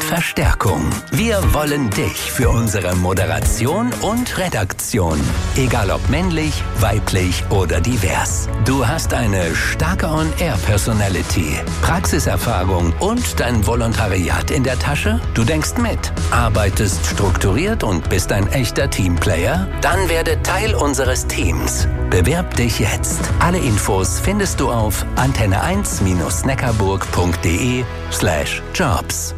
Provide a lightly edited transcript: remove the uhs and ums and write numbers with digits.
Verstärkung. Wir wollen dich für unsere Moderation und Redaktion. Egal ob männlich, weiblich oder divers. Du hast eine starke On-Air-Personality, Praxiserfahrung und dein Volontariat in der Tasche? Du denkst mit, arbeitest strukturiert und bist ein echter Teamplayer? Dann werde Teil unseres Teams. Bewerb dich jetzt. Alle Infos findest du auf antenne1-neckarburg.de/jobs.